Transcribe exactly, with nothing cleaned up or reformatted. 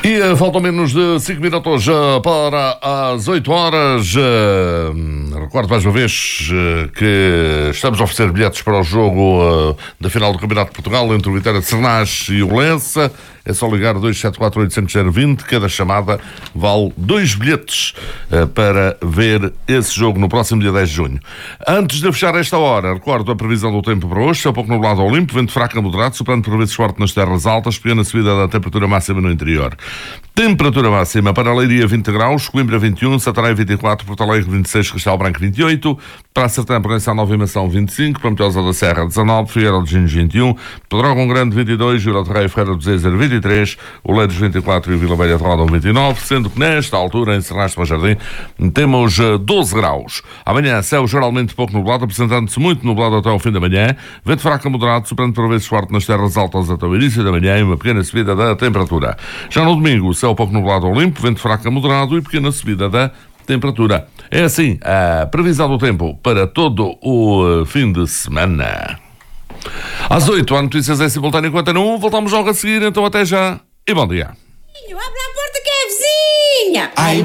E uh, faltam menos de cinco minutos uh, para as oito horas. Uh, recordo mais uma vez uh, que estamos a oferecer bilhetes para o jogo uh, da final do Campeonato de Portugal entre o Vitória de Sernás e o Lença. É só ligar dois sete quatro oito zero zero dois zero. Cada chamada vale dois bilhetes uh, para ver esse jogo no próximo dia dez de junho. Antes de fechar esta hora, recordo a previsão do tempo para hoje. Céu pouco nublado ao limpo, vento fraco a moderado, soprando por vezes forte nas terras altas, pequena subida da temperatura máxima no interior. Temperatura máxima para Leiria vinte graus, Coimbra vinte e um, Santarém vinte e quatro, Porto Alegre vinte e seis, Castelo Branco vinte e oito, para a Sertã, Provença Nova e Mação vinte e cinco, Pampilhosa da Serra dezanove, Figueira de Gines vinte e um, Pedrógão Grande vinte e dois, Vila de Rei, Ferreira do Zezer vinte e três, Oleiros vinte e quatro e Vila Velha de Rodão vinte e nove, sendo que nesta altura em Sernás de Jardim temos doze graus. Amanhã céu geralmente pouco nublado, apresentando-se muito nublado até ao fim da manhã, vento fraco a moderado, soprando por vezes forte nas terras altas até o início da manhã e uma pequena subida da temperatura. Já no domingo, céu pouco nublado ao limpo, vento fraco a moderado e pequena subida da temperatura. É assim a previsão do tempo para todo o fim de semana. Às oito, há notícias em simultâneo enquanto é no um. Voltamos logo a seguir, então até já e bom dia. Abre a porta que é a vizinha! Ai.